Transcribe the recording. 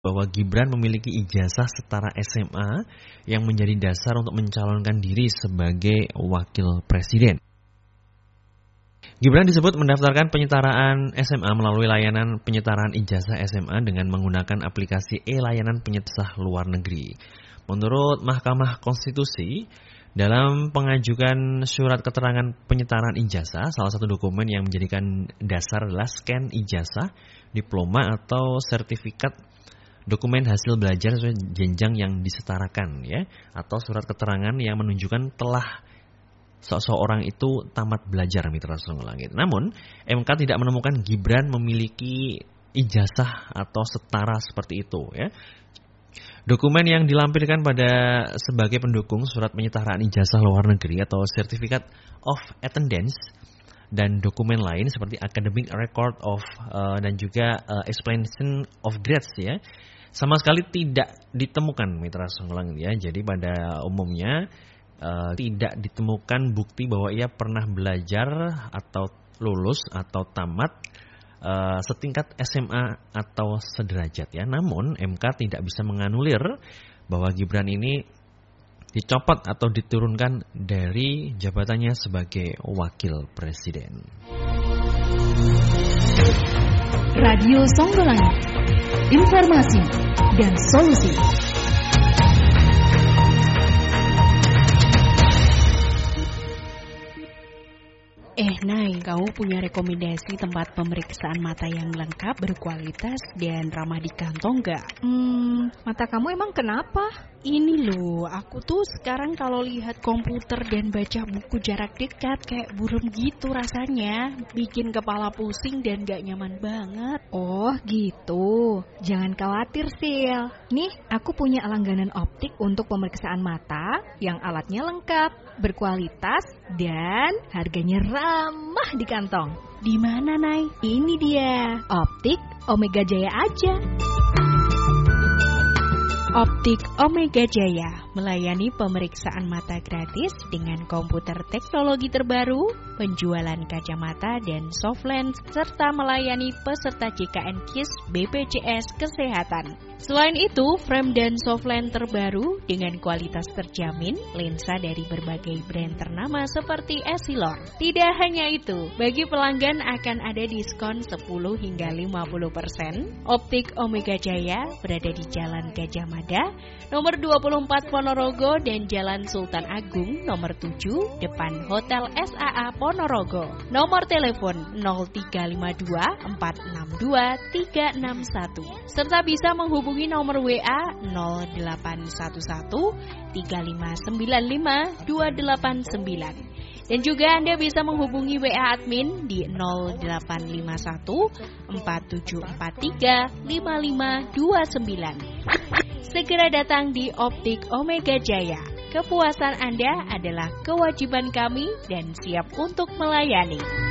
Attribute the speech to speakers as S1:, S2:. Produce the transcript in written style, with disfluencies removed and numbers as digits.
S1: bahwa Gibran memiliki ijazah setara SMA yang menjadi dasar untuk mencalonkan diri sebagai wakil presiden. Gibran disebut mendaftarkan penyetaraan SMA melalui layanan penyetaraan ijazah SMA dengan menggunakan aplikasi e-layanan penyesah luar negeri. Menurut Mahkamah Konstitusi, dalam pengajukan surat keterangan penyetaraan ijazah, salah satu dokumen yang menjadikan dasar adalah scan ijazah, diploma atau sertifikat dokumen hasil belajar sesuai jenjang yang disetarakan, ya, atau surat keterangan yang menunjukkan telah seseorang itu tamat belajar, Mitra Sungguh Langit. Namun, MK tidak menemukan Gibran memiliki ijazah atau setara seperti itu, ya. Dokumen yang dilampirkan pada sebagai pendukung surat penyetaraan ijazah luar negeri atau Certificate of Attendance dan dokumen lain seperti Academic Record of dan juga Explanation of Grades, ya, sama sekali tidak ditemukan, Mitra Sungguh Langit, ya. Jadi pada umumnya tidak ditemukan bukti bahwa ia pernah belajar atau lulus atau tamat setingkat SMA atau sederajat, ya. Namun MK tidak bisa menganulir bahwa Gibran ini dicopot atau diturunkan dari jabatannya sebagai wakil presiden.
S2: Radio Songgolangit, informasi dan solusi.
S3: Nay, kamu punya rekomendasi tempat pemeriksaan mata yang lengkap, berkualitas, dan ramah di kantong nggak?
S2: Mata kamu emang kenapa?
S3: Ini loh, aku tuh sekarang kalau lihat komputer dan baca buku jarak dekat kayak buram gitu rasanya. Bikin kepala pusing dan gak nyaman banget.
S2: Oh gitu, jangan khawatir Sil. Nih, aku punya langganan optik untuk pemeriksaan mata yang alatnya lengkap, berkualitas, dan harganya ramah di kantong.
S3: Di mana, Nay?
S2: Ini dia, Optik Omega Jaya aja.
S3: Optik Omega Jaya melayani pemeriksaan mata gratis dengan komputer teknologi terbaru, penjualan kacamata dan soft lens, serta melayani peserta JKN KIS BPJS Kesehatan. Selain itu, frame dan soft lens terbaru dengan kualitas terjamin, lensa dari berbagai brand ternama seperti Essilor. Tidak hanya itu, bagi pelanggan akan ada diskon 10 hingga 50%. Optik Omega Jaya berada di Jalan Gajah Mada, nomor 24 Ponorogo dan Jalan Sultan Agung, nomor 7, depan Hotel SAA Ponorogo. Nomor telepon 0352 462 361. Serta bisa menghubungi nomor WA 0811 3595 289. Dan juga Anda bisa menghubungi WA admin di 0851 4743 5529. Segera datang di Optik Omega Jaya. Kepuasan Anda adalah kewajiban kami dan siap untuk melayani.